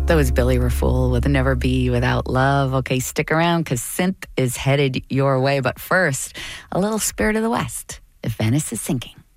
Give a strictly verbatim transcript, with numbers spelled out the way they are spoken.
That was Billy Rafool with Never Be Without Love. Okay, stick around because Synth is headed your way. But first, a little Spirit of the West, If Venice is Sinking.